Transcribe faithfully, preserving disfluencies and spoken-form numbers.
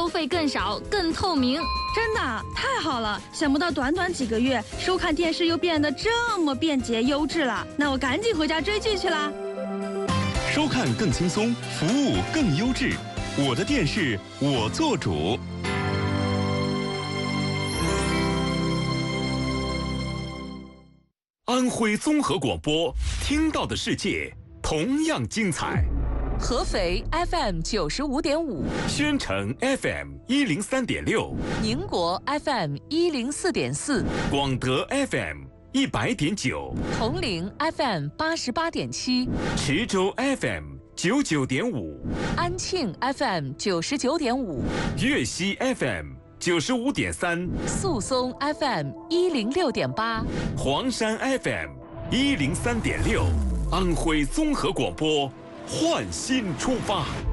费更少，更透明。 真的太好了！想不到短短几个月，收看电视又变得这么便捷优质了。那我赶紧回家追剧去啦！ 收看更轻松，服务更优质。我的电视，我做主。安徽综合广播，听到的世界同样精彩。 合肥 F M 九十五点五， 宣城 F M 一零三点六， 宁国 F M 一零四点四， 广德 F M 一百点九， 铜陵 F M 八十八点七， 池州 F M 九九点五， 安庆 F M 九十九点五， 粤西 F M 九十五点三， 宿松 F M 一零六点八， 黄山 F M 一零三点六，安徽综合广播。焕新出发。